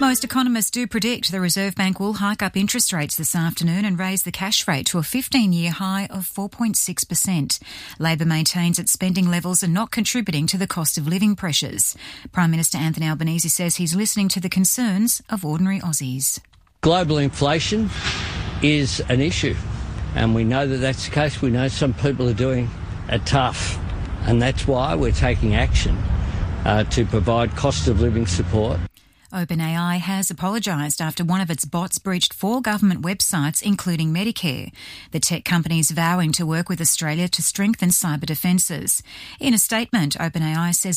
Most economists do predict the Reserve Bank will hike up interest rates this afternoon and raise the cash rate to a 15-year high of 4.6%. Labor maintains its spending levels are not contributing to the cost of living pressures. Prime Minister Anthony Albanese says he's listening to the concerns of ordinary Aussies. Global inflation is an issue, and we know that that's the case. We know some people are doing it tough, and that's why we're taking action to provide cost of living support. OpenAI has apologised after one of its bots breached 4 government websites, including Medicare. The tech company is vowing to work with Australia to strengthen cyber defences. In a statement, OpenAI says